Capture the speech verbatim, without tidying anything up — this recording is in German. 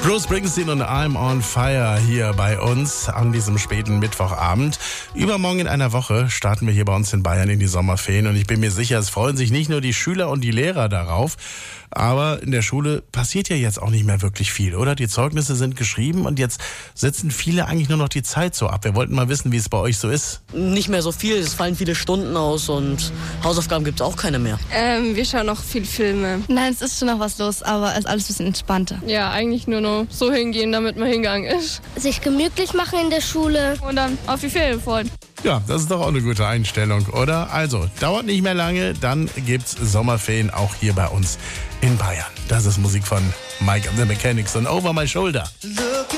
Bruce Springsteen und I'm on Fire hier bei uns an diesem späten Mittwochabend. Übermorgen in einer Woche starten wir hier bei uns in Bayern in die Sommerferien und ich bin mir sicher, es freuen sich nicht nur die Schüler und die Lehrer darauf, aber in der Schule passiert ja jetzt auch nicht mehr wirklich viel, oder? Die Zeugnisse sind geschrieben und jetzt sitzen viele eigentlich nur noch die Zeit so ab. Wir wollten mal wissen, wie es bei euch so ist. Nicht mehr so viel, es fallen viele Stunden aus und Hausaufgaben gibt es auch keine mehr. Ähm, wir schauen noch viel Filme. Nein, es ist schon noch was los, aber es ist alles ein bisschen entspannter. Ja, eigentlich nur noch so hingehen, damit man hingegangen ist. Sich gemütlich machen in der Schule. Und dann auf die Ferien freuen. Ja, das ist doch auch eine gute Einstellung, oder? Also, dauert nicht mehr lange, dann gibt's Sommerferien auch hier bei uns in Bayern. Das ist Musik von Mike and the Mechanics und Over My Shoulder.